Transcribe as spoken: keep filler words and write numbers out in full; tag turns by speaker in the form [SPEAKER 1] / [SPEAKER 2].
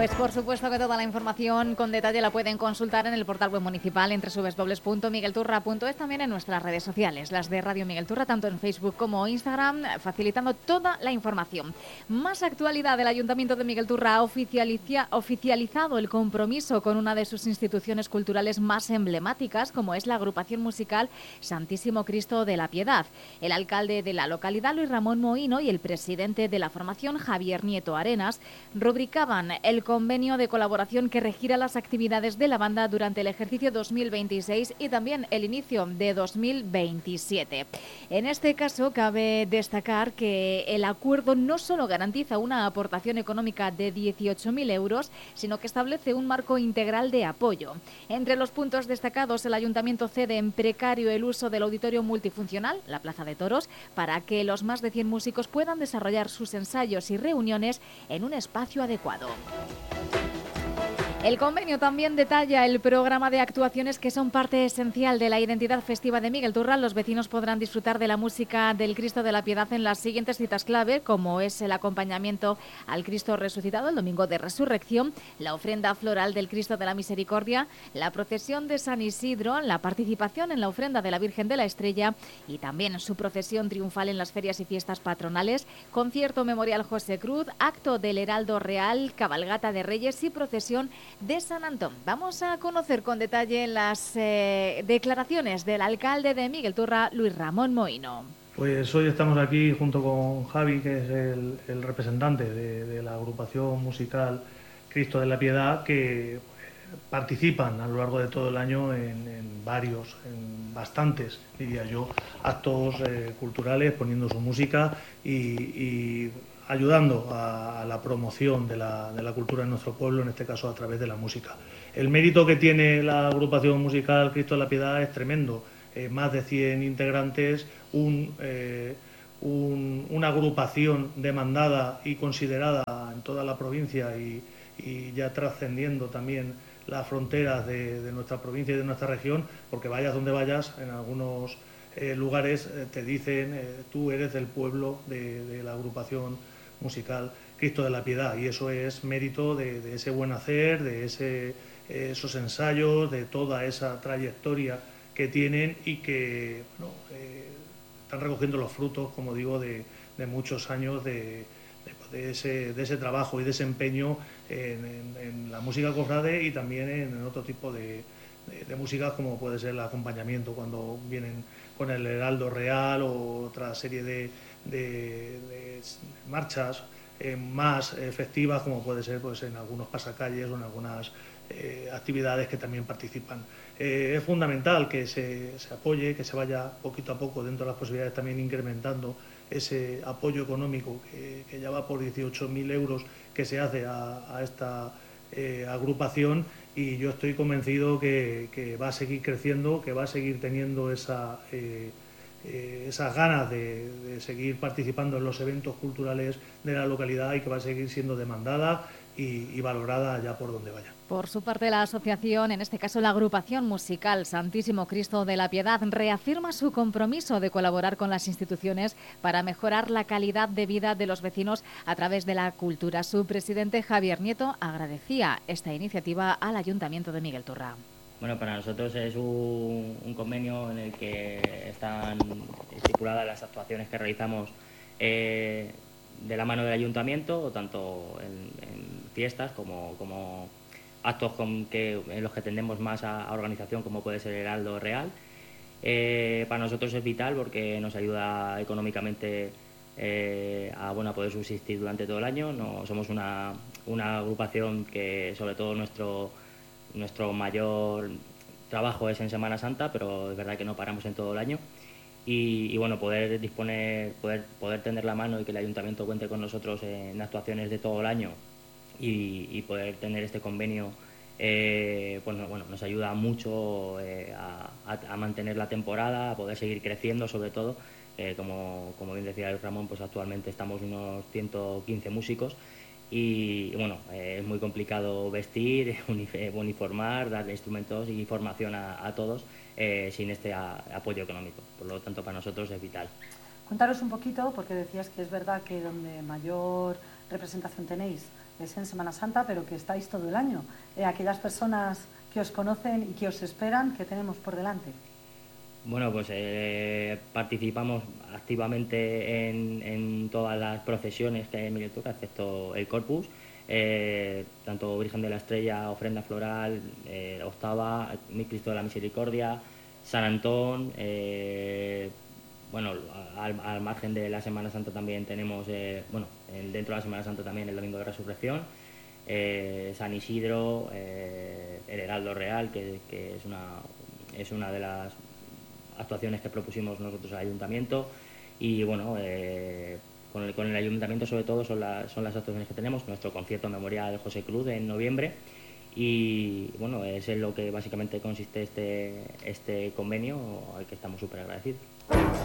[SPEAKER 1] Pues por supuesto que toda la información con detalle la pueden consultar en el portal web municipal en doble u doble u doble u punto miguel turra punto es, también en nuestras redes sociales, las de Radio Miguel Turra, tanto en Facebook como Instagram, facilitando toda la información. Más actualidad: del Ayuntamiento de Miguel Turra ha oficializado el compromiso con una de sus instituciones culturales más emblemáticas, como es la agrupación musical Santísimo Cristo de la Piedad. El alcalde de la localidad, Luis Ramón Mohino, y el presidente de la formación, Javier Nieto Arenas, rubricaban el convenio de colaboración que regirá las actividades de la banda durante el ejercicio dos mil veintiséis y también el inicio de dos mil veintisiete. En este caso, cabe destacar que el acuerdo no solo garantiza una aportación económica de dieciocho mil euros, sino que establece un marco integral de apoyo. Entre los puntos destacados, el Ayuntamiento cede en precario el uso del auditorio multifuncional, la Plaza de Toros, para que los más de cien músicos puedan desarrollar sus ensayos y reuniones en un espacio adecuado. El convenio también detalla el programa de actuaciones que son parte esencial de la identidad festiva de Miguel Turra. Los vecinos podrán disfrutar de la música del Cristo de la Piedad en las siguientes citas clave, como es el acompañamiento al Cristo resucitado el domingo de Resurrección, la ofrenda floral del Cristo de la Misericordia, la procesión de San Isidro, la participación en la ofrenda de la Virgen de la Estrella y también su procesión triunfal en las ferias y fiestas patronales, concierto memorial José Cruz, acto del Heraldo Real, cabalgata de Reyes y procesión de San Antón. Vamos a conocer con detalle las eh, declaraciones del alcalde de Miguel Turra, Luis Ramón Mohino.
[SPEAKER 2] Pues hoy estamos aquí junto con Javi, que es el, el representante de, de la agrupación musical Cristo de la Piedad, que participan a lo largo de todo el año en, en varios, en bastantes, diría yo, actos eh, culturales, poniendo su música y, y ayudando a, a la promoción de la, de la cultura en nuestro pueblo, en este caso a través de la música. El mérito que tiene la agrupación musical Cristo de la Piedad es tremendo. Eh, más de cien integrantes, un, eh, un, una agrupación demandada y considerada en toda la provincia y, y ya trascendiendo también las fronteras de, de nuestra provincia y de nuestra región, porque vayas donde vayas, en algunos eh, lugares eh, te dicen eh, tú eres del pueblo de, de la agrupación musical Cristo de la Piedad, y eso es mérito de, de ese buen hacer, de ese, eh, esos ensayos, de toda esa trayectoria que tienen y que bueno, eh, están recogiendo los frutos, como digo, de, de muchos años de, de, de, ese, de ese trabajo y desempeño en, en, en la música cofrade y también en, en otro tipo de, de, de música, como puede ser el acompañamiento cuando vienen con el Heraldo Real o otra serie de, de, de marchas eh, más efectivas, como puede ser pues, en algunos pasacalles o en algunas eh, actividades que también participan. Eh, es fundamental que se, se apoye, que se vaya poquito a poco, dentro de las posibilidades, también incrementando ese apoyo económico que, que ya va por dieciocho mil euros que se hace a, a esta eh, agrupación, y yo estoy convencido que, que va a seguir creciendo, que va a seguir teniendo esa, eh, eh, esas ganas de, de seguir participando en los eventos culturales de la localidad y que va a seguir siendo demandada y, y valorada allá por donde vaya.
[SPEAKER 1] Por su parte, la asociación, en este caso la agrupación musical Santísimo Cristo de la Piedad, reafirma su compromiso de colaborar con las instituciones para mejorar la calidad de vida de los vecinos a través de la cultura. Su presidente, Javier Nieto, agradecía esta iniciativa al Ayuntamiento de Miguel Turra.
[SPEAKER 3] Bueno, para nosotros es un, un convenio en el que están estipuladas las actuaciones que realizamos eh, de la mano del Ayuntamiento, tanto en, en fiestas como... como actos con que, en los que tendemos más a, a organización, como puede ser el Heraldo Real. Eh, para nosotros es vital porque nos ayuda económicamente eh, a, bueno, a poder subsistir durante todo el año. No, somos una, una agrupación que sobre todo nuestro, nuestro mayor trabajo es en Semana Santa, pero es verdad que no paramos en todo el año. Y, y bueno, poder disponer, poder, poder tender la mano y que el Ayuntamiento cuente con nosotros en actuaciones de todo el año y, y poder tener este convenio eh, pues, bueno, nos ayuda mucho eh, a, a, a mantener la temporada, a poder seguir creciendo sobre todo. Eh, como, como bien decía Ramón, pues actualmente estamos unos ciento quince músicos y, y bueno, eh, es muy complicado vestir, uniformar, darle instrumentos y formación a, a todos eh, sin este a, apoyo económico. Por lo tanto, para nosotros es vital.
[SPEAKER 4] Contaros un poquito, porque decías que es verdad que donde mayor representación tenéis? Es en Semana Santa, pero que estáis todo el año. Eh, aquellas personas que os conocen y que os esperan, ¿qué tenemos por delante?
[SPEAKER 3] Bueno, pues eh, participamos activamente en, en todas las procesiones que hay en Miguel Turra, excepto el Corpus, eh, tanto Virgen de la Estrella, Ofrenda Floral, eh, Octava, Mi Cristo de la Misericordia, San Antón, eh, bueno, al, al margen de la Semana Santa también tenemos, eh, bueno, dentro de la Semana Santa también el Domingo de Resurrección, eh, San Isidro, eh, el Heraldo Real, que, que es una, es una de las actuaciones que propusimos nosotros al ayuntamiento y bueno, eh, con, el, con el ayuntamiento sobre todo son, la, son las actuaciones que tenemos, nuestro concierto memorial José Cruz en noviembre y bueno, es en lo que básicamente consiste este, este convenio al que estamos súper agradecidos.